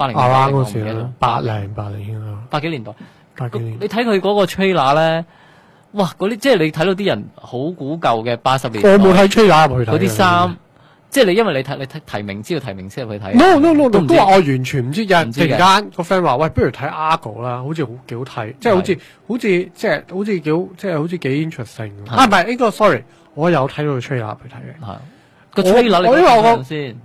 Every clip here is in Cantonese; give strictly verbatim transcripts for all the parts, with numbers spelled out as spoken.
八零啱啱嗰年時啦，八零八零啊， 八幾年代。 八幾年。 你睇佢嗰個 trailer 咧，哇！嗰啲即係你睇到啲人好古舊嘅八十年代。 我冇睇 trailer 入去睇。 嗰啲衫，即係你因為你睇你睇提名知道提名先入去睇。 no no no 都唔知都話我完全唔知，有人突唔知嘅然間個 friend 話：喂，不如睇 Argo 啦，好似好幾好睇，即係好似好似即係好似幾好，即係好似幾 interesting 咁。 係啊，唔係呢個 sorry，我有睇到個 trailer 入去睇嘅。 係個 trailer 你我因為我講下先。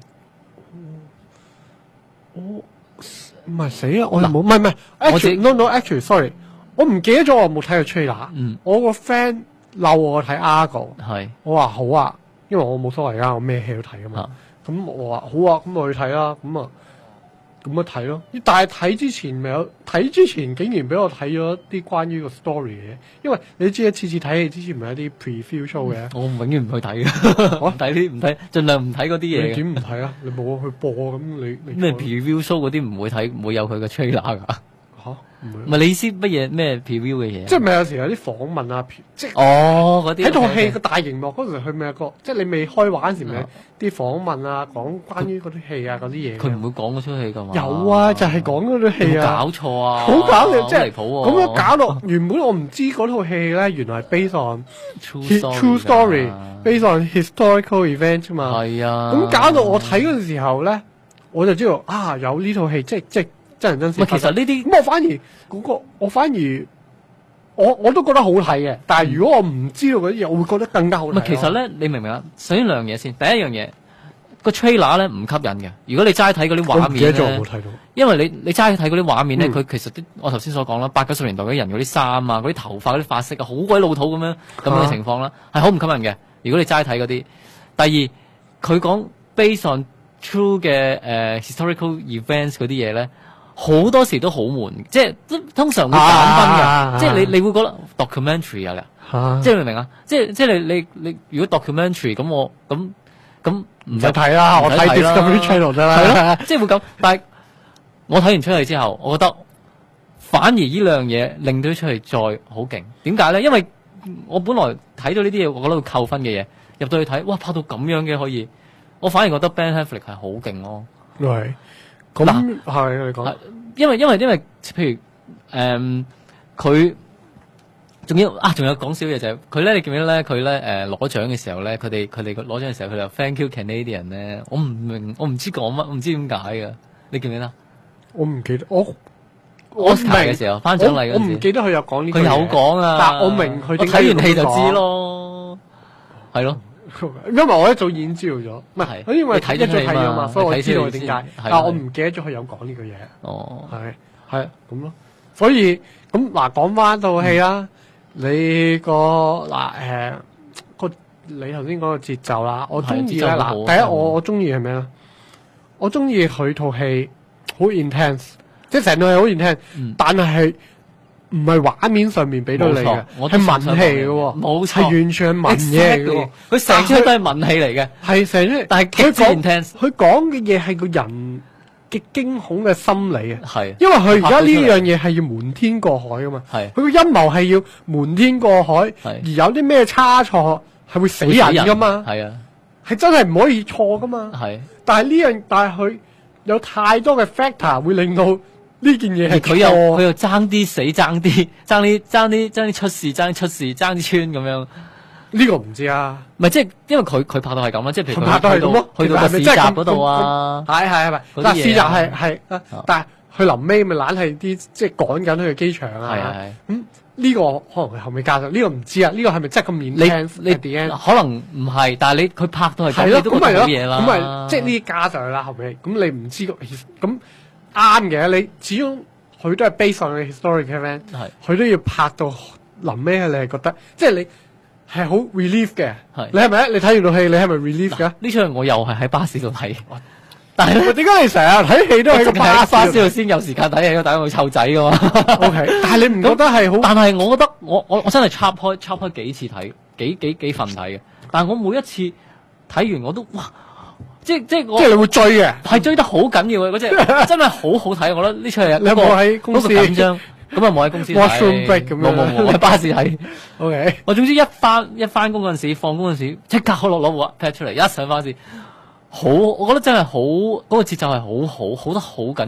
我唔係死啦，我又冇，唔係唔係我自己 ，actually no no actually sorry，我唔記得咗我有冇睇過 trailer。 嗯， 我個 friend 嬲我睇 Argo， 係我話好啊，因為我冇所謂㗎，我咩戲都睇㗎嘛。咁我話好啊，咁我去睇啦，咁啊。咁咪睇咯，但係睇之前咪有睇之前，竟然俾我睇咗啲關於個 story 嘅，因為你知啊，次次睇戲之前咪有啲 preview show 嘅。 我永遠唔去睇嘅，我唔睇啲唔睇，盡量唔睇嗰啲嘢嘅。 你點唔睇啊？你冇去播咁你你咩 preview show 嗰啲唔會睇，唔會有佢嘅 trailer 㗎。 嚇唔會？ 唔係你意思乜嘢咩 preview 嘅嘢？ 即係咪有時有啲訪問啊？即係哦嗰啲喺套 OK，OK 戲個大熒幕嗰時，佢咪有個即係你未開畫嗰時咪有啲訪問啊，講關於嗰啲戲啊嗰啲嘢。 佢唔會講嗰出戲㗎嘛？ 有啊，就係講嗰啲戲啊。 有冇搞錯啊！ 好搞笑，即係好離譜喎咁樣搞到原本我唔知嗰套戲咧，原來係 based on True hi- story true 㗎 story，based on historical event 啫嘛。 係啊， 咁搞到我睇嗰陣時候咧，我就知道啊有呢套戲，即係即係真人真事喂， 發生。 其實呢啲咁我反而嗰個我反而我我都覺得好睇嘅，但係如果我唔知道嗰啲嘢，我會覺得更加好睇咯。 唔係，其實咧，你明唔明啊？首先兩樣嘢先，第一樣嘢個 trailer 咧唔吸引嘅。如果你齋睇嗰啲畫我唔記得咗我面咧， 冇睇到。 因為你你齋睇嗰啲畫面咧， 嗯佢、其實啲我頭先所講啦，八九十年代嗰啲人嗰啲衫啊，嗰啲頭髮嗰啲髮色啊，好鬼老土咁樣咁樣嘅情況啦，係好唔吸引嘅。如果你齋睇嗰啲，第二佢講 based on true 嘅誒、呃、historical events 嗰啲嘢咧。好多時都好悶，即係都通常會減分㗎， 啊即係你你會覺得 documentary 啊啦， 啊即係明唔明啊？即係即係你你你如果 documentary 咁我咁咁唔唔使睇啦，我睇 Discovery Channel 得啦。 係咯，即係會咁。但係我睇完出去之後，我覺得反而呢兩樣嘢令到出嚟再好勁。點解咧？因為我本來睇到呢啲嘢，我覺得會扣分嘅嘢，入到去睇，哇拍到咁樣嘅可以，我反而覺得 Ben Affleck 係好勁咯。 係。咁係你講， 因為因為因為譬如誒佢仲要啊，仲有講少嘢就係佢咧，你記唔記得咧？佢咧誒攞獎嘅時候咧，佢哋佢哋攞獎嘅時候，佢就 Thank you Canadian 咧，我唔明，我唔知講乜，我唔知點解㗎。你記唔記得？ 我唔記得，我我明嘅時候頒獎禮嗰陣時， 我唔記得佢有講呢句嘢。 佢有講啊， 但我明佢點解睇完戲就知咯，係咯。 因為我一早已經知道咗，唔係，因為你睇一早睇咗嘛， 嘛， 所以我知道佢點解。但係我唔記得咗佢有講呢句嘢。 哦， 係係咁咯。所以咁嗱，講翻套戲啦，你個嗱誒個你頭先講個節奏啦，我中意咧嗱，第一我我中意係咩咧？我中意佢套戲好 intense，即係成套戲好 intense，但係唔係畫面上面俾到你嘅，係文戲嘅喎， 冇錯， 係完全係文嘢嚟嘅喎。 佢成出都係文戲嚟嘅， 係成出， 但係佢講佢講嘅嘢係個人嘅驚恐嘅心理啊。 係， 因為佢而家呢樣嘢係要瞞天過海噶嘛。 係， 佢個陰謀係要瞞天過海，而有啲咩差錯係會死人噶嘛。 係啊， 係真係唔可以錯噶嘛。 係， 但係呢樣，但係佢有太多嘅 factor 會令到呢件嘢係佢又佢又爭啲死，爭啲爭啲爭啲爭啲出事，爭啲出事，爭啲穿咁樣。 呢個唔知啊， 唔係即係因為佢佢拍到係咁啦，即係譬如佢拍到係咁咯， 去到個市集嗰度啊， 係係係咪？但係市集係係，但係佢臨尾咪懶係啲即係趕緊去機場啊。 係係咁呢個可能佢後尾加上，呢個唔知啊。呢個係咪真係咁面聽？ 你你可能唔係，但係你佢拍到係咁，你都覺得好嘢啦。 咁咪即係呢啲加上去啦，後尾咁你唔知咁啱嘅。你始終佢都係 based on the historic event，佢都要拍到臨尾，你係覺得即係你。係好 relief 嘅，你係咪你睇完套戲，你係咪 relief 㗎？ 呢場我又係喺巴士度睇，但係咧， 點解你成日睇戲都喺個巴士度先有時間睇戲？打緊去湊仔㗎嘛。 O K，但係你唔覺得係好？ 但係我覺得我我我真係插開插開幾次睇，幾幾幾份睇嘅。但係我每一次睇完我都哇，即即我即係你會追嘅， 係追得好緊要嘅嗰隻，真係好好睇。我覺得呢出係你有冇喺公司緊張？咁啊冇喺公司睇 washroom break 咁樣， 冇冇冇，我喺巴士睇。 O K， 我總之一翻一翻工嗰陣時，放工嗰陣時，即刻攞攞部 iPad 出嚟，一上巴士，好，我覺得真係好，嗰個節奏係好好，好得好緊。